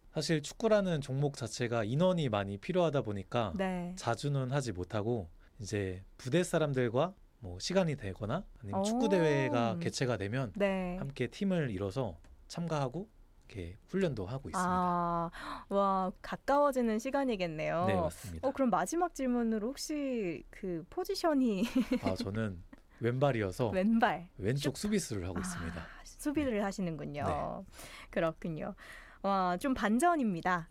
사실 축구라는 종목 자체가 인원이 많이 필요하다 보니까 네. 자주는 하지 못하고 이제 부대 사람들과 뭐 시간이 되거나 아니면 축구 오. 대회가 개최가 되면 네. 함께 팀을 이뤄서 참가하고 이렇게 훈련도 하고 있습니다. 아, 와, 가까워지는 시간이겠네요. 네, 맞습니다. 그럼 마지막 질문으로 혹시 그 포지션이 저는 왼발이어서 왼발 왼쪽 수비수를 하고 있습니다. 수비를 하시는군요. 네. 그렇군요. 와, 좀 반전입니다.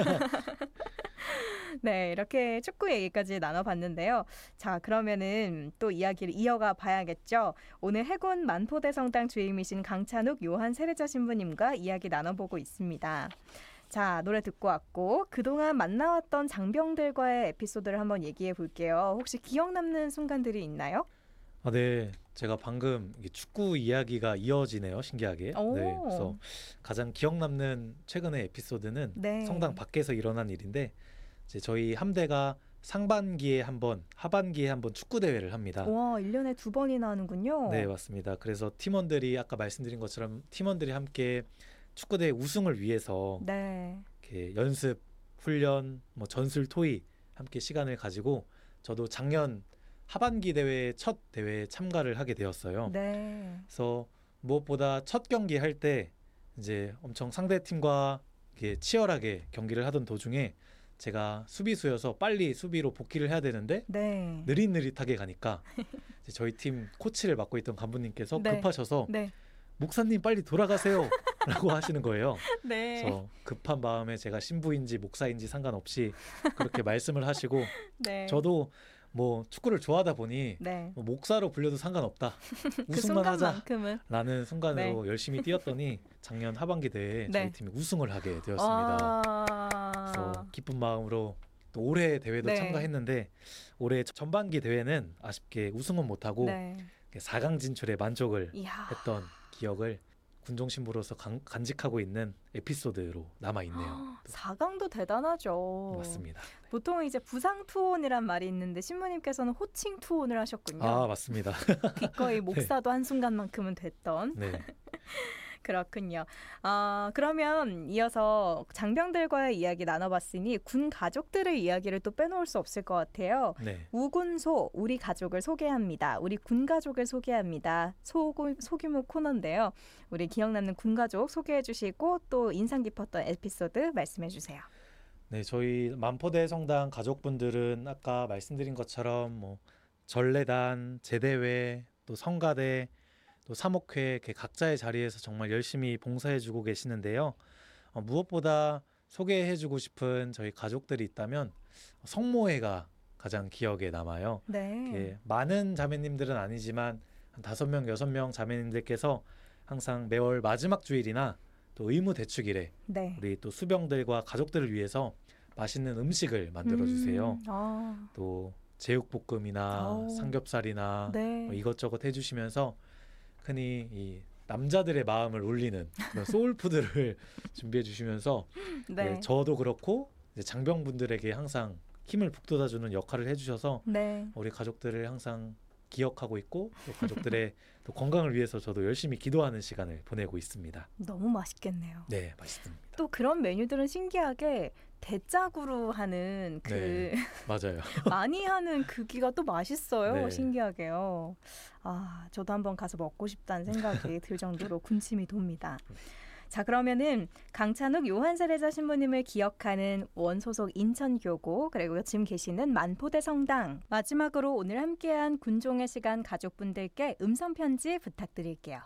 네, 이렇게 축구 얘기까지 나눠봤는데요. 자, 그러면은 또 이야기를 이어가 봐야겠죠. 오늘 해군 만포대성당 주임이신 강찬욱 요한 세례자 신부님과 이야기 나눠보고 있습니다. 자, 노래 듣고 왔고 그동안 만나왔던 장병들과의 에피소드를 한번 얘기해 볼게요. 혹시 기억 남는 순간들이 있나요? 네, 제가 방금 이게 축구 이야기가 이어지네요, 신기하게. 오. 네, 그래서 가장 기억 남는 최근의 에피소드는 네. 성당 밖에서 일어난 일인데 이제 저희 함대가 상반기에 한 번, 하반기에 한 번 축구 대회를 합니다. 와, 1년에 2번이나 하는군요. 네, 맞습니다. 그래서 팀원들이 아까 말씀드린 것처럼 팀원들이 함께 축구 대회 우승을 위해서 네. 이렇게 연습, 훈련, 뭐 전술 토의 함께 시간을 가지고 저도 작년 하반기 대회 첫 대회에 참가를 하게 되었어요. 네. 그래서 무엇보다 첫 경기 할 때 이제 엄청 상대 팀과 이렇게 치열하게 경기를 하던 도중에 제가 수비수여서 빨리 수비로 복귀를 해야 되는데 네. 느릿느릿하게 가니까 이제 저희 팀 코치를 맡고 있던 간부님께서 네. 급하셔서 네. 목사님 빨리 돌아가세요 라고 하시는 거예요. 네. 그래서 급한 마음에 제가 신부인지 목사인지 상관없이 그렇게 말씀을 하시고 네. 저도 뭐 축구를 좋아하다 보니 네. 뭐 목사로 불려도 상관없다. 그 우승만 하자. 순간만큼은 라는 순간으로 열심히 뛰었더니 작년 하반기 대회에 저희 네. 팀이 우승을 하게 되었습니다. 그래서 아. 기쁜 마음으로 또 올해 대회도 네. 참가했는데 올해 전반기 대회는 아쉽게 우승은 못하고 네. 4강 진출에 만족을 이야. 했던 기억을 군종 신부로서 간직하고 있는 에피소드로 남아있네요. 4강도 대단하죠. 맞습니다. 보통 이제 부상 투혼이란 말이 있는데 신부님께서는 호칭 투혼을 하셨군요. 맞습니다. 기꺼이 목사도 한순간만큼은 됐던. 네. 그렇군요. 그러면 이어서 장병들과의 이야기 나눠봤으니 군 가족들의 이야기를 또 빼놓을 수 없을 것 같아요. 네. 우군소 우리 가족을 소개합니다. 우리 군 가족을 소개합니다. 소규모 코너인데요. 우리 기억 남는 군 가족 소개해 주시고 또 인상 깊었던 에피소드 말씀해 주세요. 네, 저희 만포대 성당 가족분들은 아까 말씀드린 것처럼 뭐 전례단, 제대회, 또 성가대, 또 사목회 이렇게 각자의 자리에서 정말 열심히 봉사해주고 계시는데요. 무엇보다 소개해주고 싶은 저희 가족들이 있다면 성모회가 가장 기억에 남아요. 네. 많은 자매님들은 아니지만 한 5명, 6명 자매님들께서 항상 매월 마지막 주일이나 또 의무 대축일에 네. 우리 또 수병들과 가족들을 위해서 맛있는 음식을 만들어 주세요. 또 제육볶음이나 삼겹살이나 네. 뭐 이것저것 해주시면서 흔히 이 남자들의 마음을 울리는 그런 소울푸드를 준비해 주시면서 네. 저도 그렇고 이제 장병분들에게 항상 힘을 북돋아주는 역할을 해주셔서 네. 우리 가족들을 항상 기억하고 있고 또 가족들의 또 건강을 위해서 저도 열심히 기도하는 시간을 보내고 있습니다. 너무 맛있겠네요. 네, 맛있습니다. 또 그런 메뉴들은 신기하게 대짝으로 하는 네, 맞아요. 많이 하는 그기가 또 맛있어요. 네. 신기하게요. 저도 한번 가서 먹고 싶다는 생각이 들 정도로 군침이 돕니다. 자, 그러면은 강찬욱 요한 세례자 신부님을 기억하는 원소속 인천교고 그리고 지금 계시는 만포대 성당 마지막으로 오늘 함께한 군종의 시간 가족분들께 음성 편지 부탁드릴게요.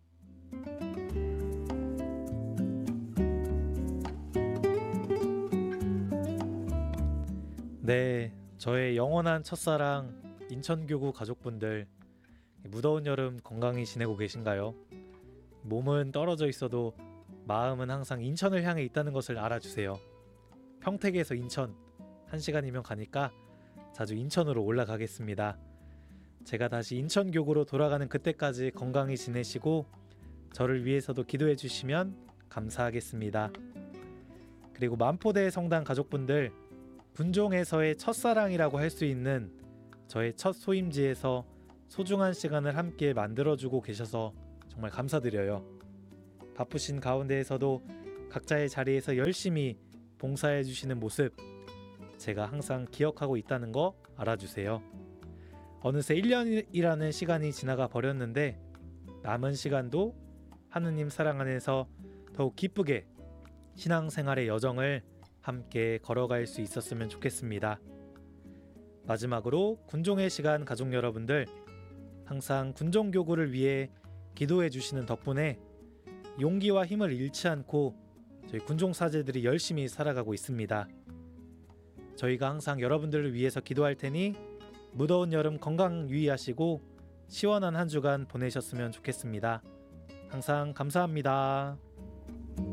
네, 저의 영원한 첫사랑 인천교구 가족분들 무더운 여름 건강히 지내고 계신가요? 몸은 떨어져 있어도 마음은 항상 인천을 향해 있다는 것을 알아주세요. 평택에서 인천 1시간이면 가니까 자주 인천으로 올라가겠습니다. 제가 다시 인천교구로 돌아가는 그때까지 건강히 지내시고 저를 위해서도 기도해 주시면 감사하겠습니다. 그리고 만포대 성당 가족분들 군종에서의 첫사랑이라고 할 수 있는 저의 첫 소임지에서 소중한 시간을 함께 만들어주고 계셔서 정말 감사드려요. 바쁘신 가운데에서도 각자의 자리에서 열심히 봉사해 주시는 모습 제가 항상 기억하고 있다는 거 알아주세요. 어느새 1년이라는 시간이 지나가 버렸는데 남은 시간도 하느님 사랑 안에서 더욱 기쁘게 신앙생활의 여정을 함께 걸어갈 수 있었으면 좋겠습니다. 마지막으로 군종의 시간 가족 여러분들, 항상 군종교구를 위해 기도해 주시는 덕분에 용기와 힘을 잃지 않고 저희 군종사제들이 열심히 살아가고 있습니다. 저희가 항상 여러분들을 위해서 기도할 테니 무더운 여름 건강 유의하시고 시원한 한 주간 보내셨으면 좋겠습니다. 항상 감사합니다.